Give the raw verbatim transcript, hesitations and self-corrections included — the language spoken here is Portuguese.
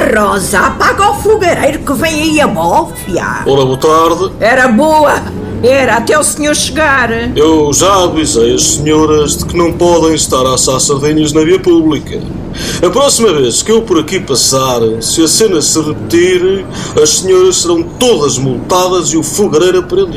Rosa, apaga o fogareiro que vem aí a bófia. Ora, boa tarde. Era boa, era até o senhor chegar. Eu já avisei as senhoras de que não podem estar a assar sardinhas na via pública. A próxima vez que eu por aqui passar, se a cena se repetir, as senhoras serão todas multadas e o fogareiro apreendido.